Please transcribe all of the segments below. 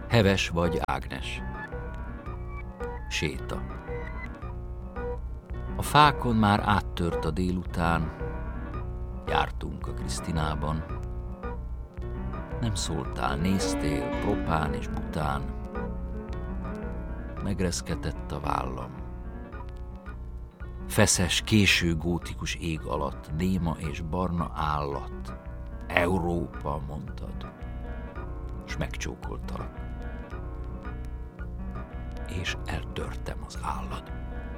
Heves vagy Ágnes. Séta. A fákon már áttört a délután, jártunk a Krisztinában. Nem szóltál, néztél, propán és bután. Megreszketett a vállam. Feszes, késő gótikus ég alatt, néma és barna állat. Európa, mondtad, s megcsókoltalak. És eltörtem az állad.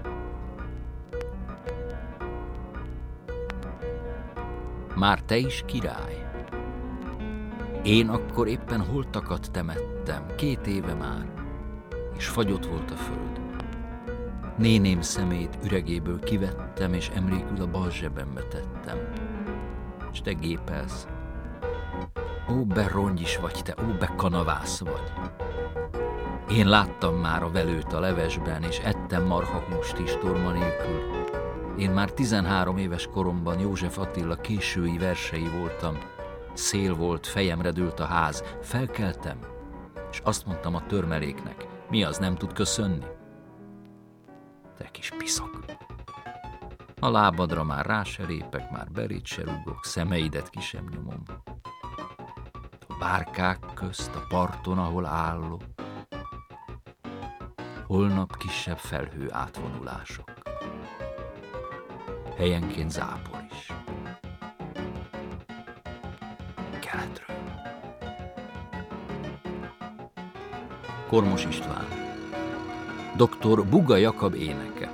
Már te is király. Én akkor éppen holtakat temettem, 2 éve már, és fagyott volt a föld. Néném szemét üregéből kivettem, és emlékül a bal zsebembe tettem. És te gépelsz. Ó, be rongyis vagy te, ó, be kanavász vagy. Én láttam már a velőt a levesben, és ettem marhahúst is torma nélkül. Én már 13 éves koromban József Attila késői versei voltam. Szél volt, fejemre dőlt a ház. Felkeltem, és azt mondtam a törmeléknek, mi az, nem tud köszönni? Te kis piszok. A lábadra már rá se lépek, már belét se rúgok, szemeidet ki sem nyomom. A bárkák közt, a parton, ahol állok, holnap kisebb felhő átvonulások. Helyenként zápor is. Keletről. Kormos István. Dr. Buga Jakab éneke.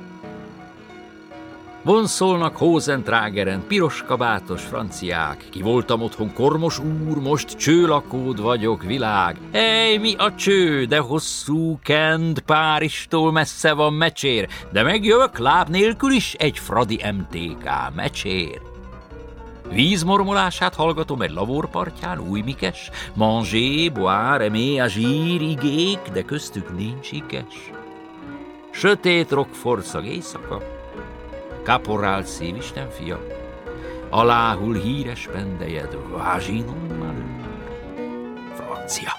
Vonszolnak Hózentrágeren, piros kabátos franciák, ki voltam otthon Kormos úr, most csőlakód vagyok, világ. Ej, mi a cső, de hosszú kend, Párizstól messze van Mecsér, de megjövök láb nélkül is egy fradi MTK Mecsér. Vízmormolását hallgatom egy lavorpartján, Újmikes, manger, boire, aimer, agir, igék, de köztük nincs ikes. Sötét rockforszag éjszaka, kaporál szív Isten fia, aláhul híres pendejed, Vaginon Malheur, francia.